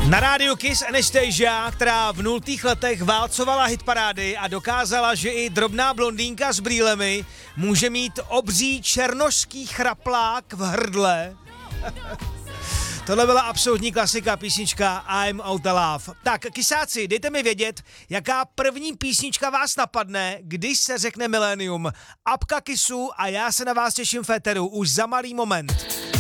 Na rádiu Kiss Anastasia, která v 0. letech válcovala hitparády a dokázala, že i drobná blondýnka s brýlemi může mít obří černošský chraplák v hrdle. Tohle byla absolutní klasika, písnička I'm Out of Love. Tak, kysáci, dejte mi vědět, jaká první písnička vás napadne, když se řekne milénium. Apka Kissu a já se na vás těším v éteru už za malý moment.